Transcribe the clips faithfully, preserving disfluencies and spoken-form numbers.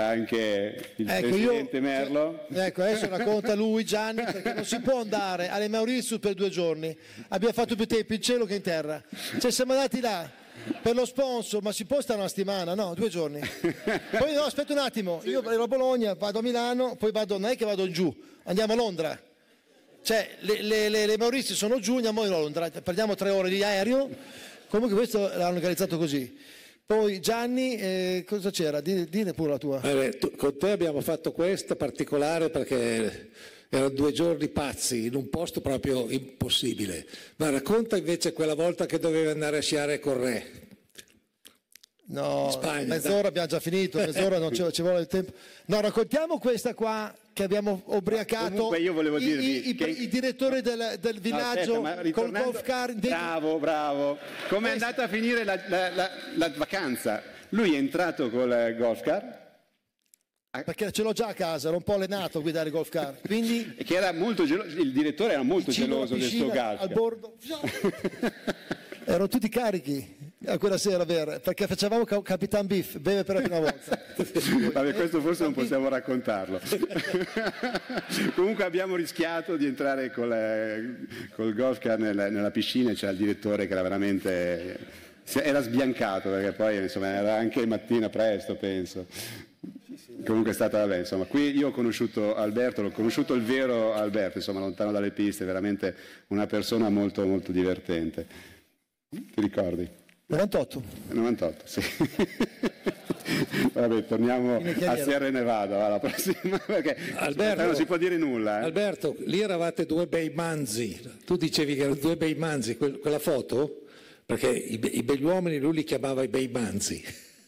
c'era anche il ecco, presidente io, Merlo. Ecco, adesso racconta lui, Gianni, perché non si può andare alle Mauritius per due giorni. Abbiamo fatto più tempo in cielo che in terra. Cioè siamo andati là per lo sponsor, ma si può stare una settimana? No, due giorni. Poi no, aspetta un attimo, io ero a Bologna, vado a Milano, poi vado, non è che vado giù, andiamo a Londra. Cioè le, le, le, le Mauritius sono giù, andiamo a Londra, perdiamo tre ore di aereo. Comunque questo l'hanno organizzato così. Poi Gianni, eh, cosa c'era? Dine, dine pure la tua. Eh, tu, con te abbiamo fatto questo particolare perché erano due giorni pazzi in un posto proprio impossibile. Ma racconta invece quella volta che dovevi andare a sciare con Re. No, Spagna, mezz'ora dai. abbiamo già finito, mezz'ora non ci, ci vuole il tempo. No, raccontiamo questa qua che abbiamo ubriacato. Comunque io volevo i, dirvi i, i, che... i direttori del, del villaggio no, aspetta, col ritornando... golf car. Bravo, bravo. Come è andata a finire la, la, la, la vacanza? Lui è entrato col golf car. Perché ce l'ho già a casa, ero un po' allenato a guidare il golf car. Quindi che era molto geloso, il direttore era molto geloso del suo golf al bordo. Erano tutti carichi a quella sera, vero? Perché facevamo Capitan Biff, beve per la prima volta. Vabbè, questo forse non possiamo raccontarlo. Comunque abbiamo rischiato di entrare col, col golf car nella, nella piscina e c'era il direttore che era veramente era sbiancato, perché poi insomma era anche mattina presto, penso. Comunque è stata, vabbè, insomma, qui io ho conosciuto Alberto, l'ho conosciuto il vero Alberto, insomma, lontano dalle piste, veramente una persona molto molto divertente. Ti ricordi? novantotto. novantotto, sì. Vabbè, torniamo a Sierra Nevada, va, la prossima, perché Alberto, non si può dire nulla. Eh? Alberto, lì eravate due bei manzi, tu dicevi che erano due bei manzi, que- quella foto? Perché i, be- i begli uomini lui li chiamava i bei manzi.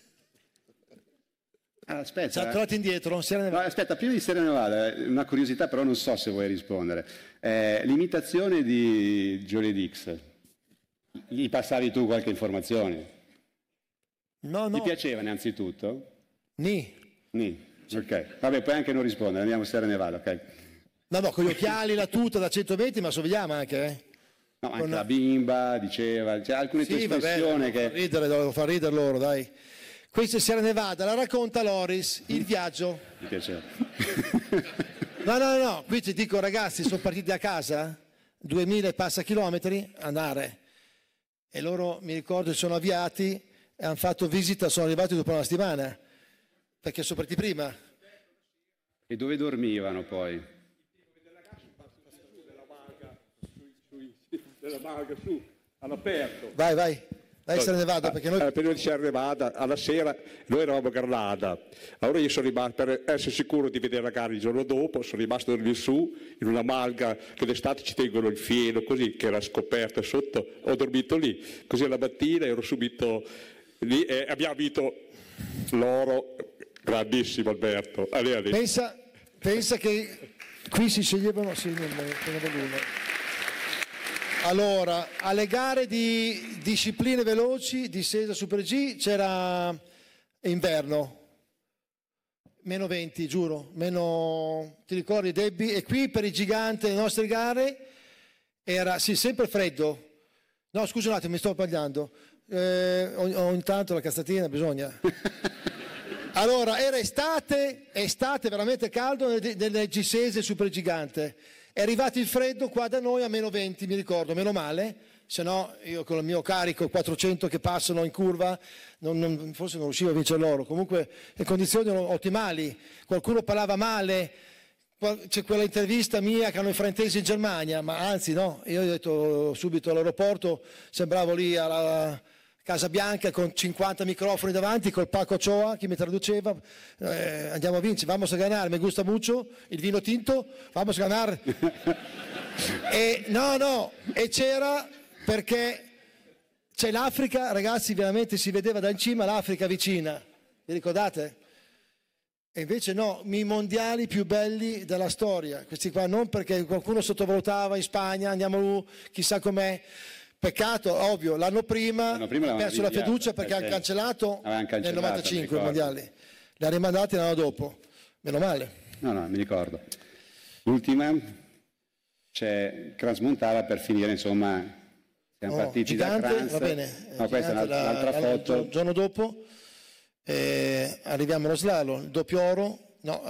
Ah, aspetta, Ci ha tirato indietro, Sierra Nevada. No, aspetta, prima di Sierra Nevada, una curiosità, però non so se vuoi rispondere. Eh, l'imitazione di Jolie Dix, gli passavi tu qualche informazione? No, no. Ti piaceva innanzitutto? Ni. Ni, ok. Vabbè, puoi anche non rispondere, andiamo a Sierra Nevada, ok? No, no, con gli occhiali, la tuta da cento metri, ma somigliamo anche, eh? No, anche con... la bimba, diceva, c'è alcune sì, espressioni che... Fa ridere, devo far ridere loro, dai. Questa è Sierra Nevada, la racconta Loris, il viaggio. Mi piaceva. No, no, no, qui ti dico ragazzi, sono partiti a casa, duemila e passa chilometri, andare. E loro, mi ricordo, si sono avviati e hanno fatto visita, sono arrivati dopo una settimana, perché sono partiti prima. E dove dormivano poi? Della Malga su, all'aperto. Vai, vai. Dai, Sierra Nevada, perché noi... Prima di Sierra Nevada, alla sera, noi eravamo a Granada. Allora io sono rimasto, per essere sicuro di vedere la gara il giorno dopo, sono rimasto a dormire su, in una malga che d'estate ci tengono il fieno, così, che era scoperta sotto. Ho dormito lì. Così alla mattina ero subito lì e abbiamo vinto l'oro. Grandissimo Alberto. Allì, allì. Pensa, pensa che qui si sceglievano... Sì, non me Allora, alle gare di discipline veloci, discesa Super G, c'era inverno, meno venti, giuro, meno, ti ricordi Debbie? E qui per i giganti, le nostre gare, era, sì, sempre freddo. No, scusa un attimo, mi sto sbagliando. Eh, ogni tanto la cazzatina bisogna. Allora, era estate, estate veramente caldo nelle, nelle Gisese Super Gigante. È arrivato il freddo qua da noi a meno venti, mi ricordo, meno male, se no io con il mio carico quattrocento che passano in curva, non, non, forse non riuscivo a vincere loro. Comunque le condizioni erano ottimali, qualcuno parlava male, c'è quella intervista mia che hanno i fraintesi in Germania, ma anzi no, io ho detto subito all'aeroporto, sembravo lì alla Casa Bianca con cinquanta microfoni davanti, col Paco Choa che mi traduceva, eh, andiamo a vincere, vamos a ganar, me gusta mucho, il vino tinto, vamos a ganar. E no, no, e c'era perché c'è l'Africa, ragazzi, veramente si vedeva da in cima l'Africa vicina, vi ricordate? E invece no, i mondiali più belli della storia, questi qua non perché qualcuno sottovalutava in Spagna, andiamo chissà com'è. Peccato, ovvio, l'anno prima, l'anno prima ha perso la fiducia perché hanno cancellato, cancellato nel novantacinque i mondiali, li ha rimandati l'anno dopo, meno male. No, no, mi ricordo. L'ultima, c'è Crans-Montana per finire, insomma, siamo oh, partiti gigante, da Crans. Va bene, no, questa è un'altra, un'altra foto. Il giorno dopo, Eh, arriviamo allo slalom, il doppio oro, no,